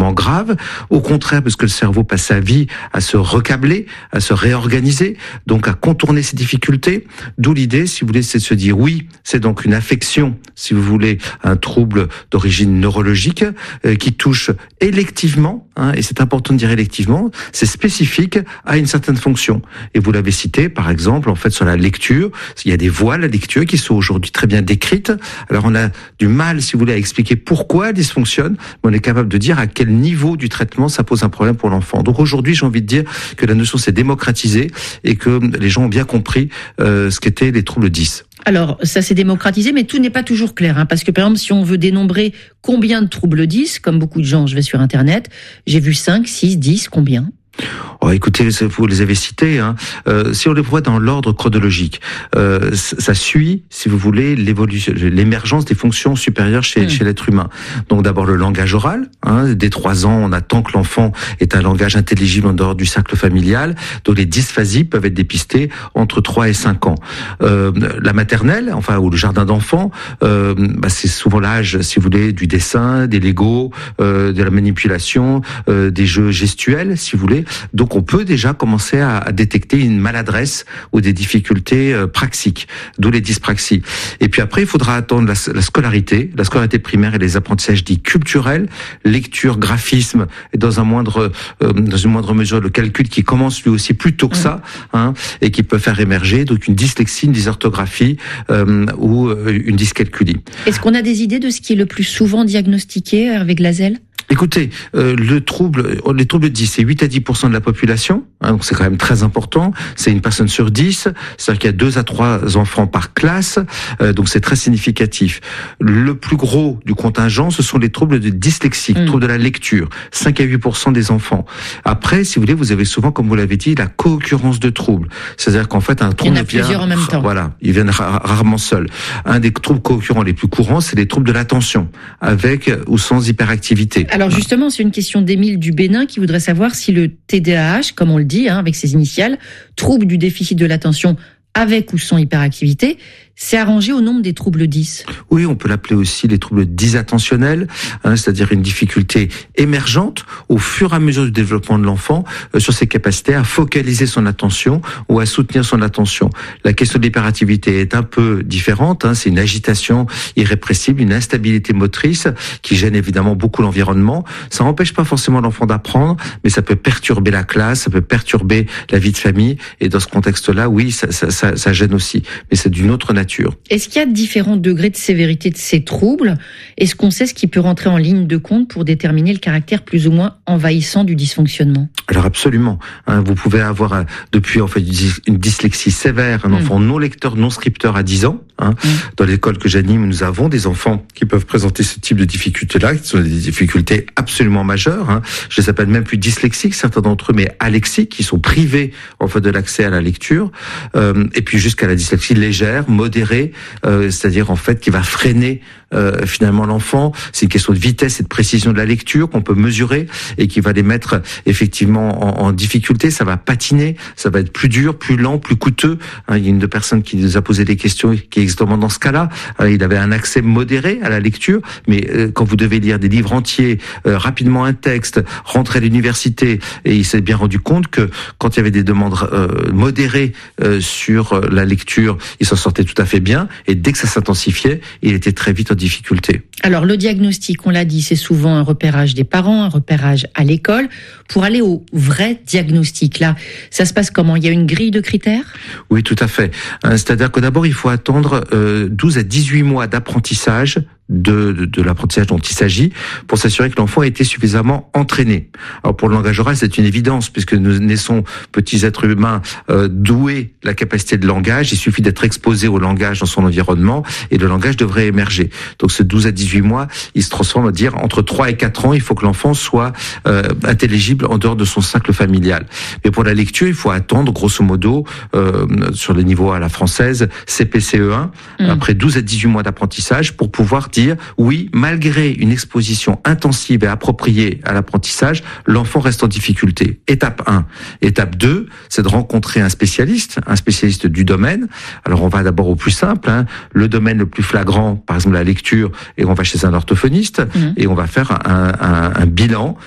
forcément grave. Au contraire, parce que le cerveau passe sa vie à se recabler, à se réorganiser, donc à contourner ses difficultés. D'où l'idée, si vous voulez, c'est de se dire oui, c'est donc une affection, si vous voulez, un trouble d'origine neurologique qui touche électivement, et c'est important de dire électivement, c'est spécifique à une certaine fonction. Et vous l'avez cité, par exemple, en fait, sur la lecture, il y a des voies à la lecture qui sont aujourd'hui très bien décrites. Alors on a du mal, si vous voulez, à expliquer pourquoi elles dysfonctionnent, mais on est capable de dire à quel niveau du traitement ça pose un problème pour l'enfant. Donc aujourd'hui, j'ai envie de dire que la notion s'est démocratisée et que les gens ont bien compris ce qu'étaient les troubles 10. Alors, ça s'est démocratisé, mais tout n'est pas toujours clair, parce que par exemple, si on veut dénombrer combien de troubles 10, comme beaucoup de gens, je vais sur Internet, j'ai vu 5, 6, 10, combien ? Oh, écoutez, vous les avez cités. Si on les voit dans l'ordre chronologique, ça suit, si vous voulez, l'émergence des fonctions supérieures chez l'être humain. Donc d'abord le langage oral. Dès 3 ans, on attend que l'enfant ait un langage intelligible en dehors du cercle familial. Donc les dysphasies peuvent être dépistées entre 3 et 5 ans. La maternelle, ou le jardin d'enfants, c'est souvent l'âge, si vous voulez, du dessin, des Legos, de la manipulation, des jeux gestuels, si vous voulez. Donc on peut déjà commencer à détecter une maladresse ou des difficultés praxiques, d'où les dyspraxies. Et puis après, il faudra attendre la scolarité primaire et les apprentissages dits culturels, lecture, graphisme, et dans une moindre mesure le calcul qui commence lui aussi plus tôt que ça, et qui peut faire émerger donc une dyslexie, une dysorthographie ou une dyscalculie. Est-ce qu'on a des idées de ce qui est le plus souvent diagnostiqué avec Lazel ? Écoutez, les troubles 10, c'est 8 à 10% de la population, donc c'est quand même très important. C'est une personne sur 10, c'est-à-dire qu'il y a 2 à 3 enfants par classe, donc c'est très significatif. Le plus gros du contingent, ce sont les troubles de dyslexie, troubles de la lecture, 5 à 8% des enfants. Après, si vous voulez, vous avez souvent, comme vous l'avez dit, la co-occurrence de troubles. C'est-à-dire qu'en fait, un trouble il y en a plusieurs en même temps. Voilà, ils viennent rarement seuls. Un des troubles co-occurrents les plus courants, c'est les troubles de l'attention, avec ou sans hyperactivité. Alors justement, c'est une question d'Émile du Bénin qui voudrait savoir si le TDAH, comme on le dit, avec ses initiales, trouble du déficit de l'attention avec ou sans hyperactivité, c'est arrangé au nombre des troubles 10. Oui, on peut l'appeler aussi les troubles dysattentionnels, c'est-à-dire une difficulté émergente au fur et à mesure du développement de l'enfant sur ses capacités à focaliser son attention ou à soutenir son attention. La question de l'hyperactivité est un peu différente, c'est une agitation irrépressible, une instabilité motrice qui gêne évidemment beaucoup l'environnement. Ça n'empêche pas forcément l'enfant d'apprendre, mais ça peut perturber la classe, ça peut perturber la vie de famille, et dans ce contexte-là, oui, ça gêne aussi, mais c'est d'une autre nature. Est-ce qu'il y a différents degrés de sévérité de ces troubles ? Est-ce qu'on sait ce qui peut rentrer en ligne de compte pour déterminer le caractère plus ou moins envahissant du dysfonctionnement ? Alors absolument. Vous pouvez avoir depuis une dyslexie sévère, un enfant non lecteur, non scripteur à 10 ans. Dans l'école que j'anime, nous avons des enfants qui peuvent présenter ce type de difficultés-là, qui sont des difficultés absolument majeures. Je les appelle même plus dyslexiques, certains d'entre eux, mais alexiques, qui sont privés de l'accès à la lecture. Et puis jusqu'à la dyslexie légère, modérée, c'est-à-dire qui va freiner finalement l'enfant. C'est une question de vitesse et de précision de la lecture qu'on peut mesurer et qui va les mettre effectivement en difficulté. Ça va patiner, ça va être plus dur, plus lent, plus coûteux. Il y a une de personnes qui nous a posé des questions qui est exactement dans ce cas-là. Il avait un accès modéré à la lecture, mais quand vous devez lire des livres entiers, rapidement un texte, rentrer à l'université, et il s'est bien rendu compte que quand il y avait des demandes modérées sur la lecture, il s'en sortait tout à fait bien, et dès que ça s'intensifiait, il était très vite en difficulté. Alors le diagnostic, on l'a dit, c'est souvent un repérage des parents, un repérage à l'école. Pour aller au vrai diagnostic, là, ça se passe comment ? Il y a une grille de critères ? Oui, tout à fait. C'est-à-dire que d'abord, il faut attendre 12 à 18 mois d'apprentissage de l'apprentissage dont il s'agit pour s'assurer que l'enfant a été suffisamment entraîné. Alors pour le langage oral, c'est une évidence puisque nous naissons petits êtres humains doués de la capacité de langage. Il suffit d'être exposé au langage dans son environnement et le langage devrait émerger. Donc ce 12 à 18 mois, il se transforme à dire entre 3 et 4 ans, il faut que l'enfant soit intelligible en dehors de son cercle familial. Mais pour la lecture, il faut attendre grosso modo sur les niveaux à la française CP-CE1 après 12 à 18 mois d'apprentissage pour pouvoir dire oui, malgré une exposition intensive et appropriée à l'apprentissage, l'enfant reste en difficulté. Étape 1. Étape 2, c'est de rencontrer un spécialiste du domaine. Alors on va d'abord au plus simple, le domaine le plus flagrant, par exemple la lecture, et on va chez un orthophoniste et on va faire un bilan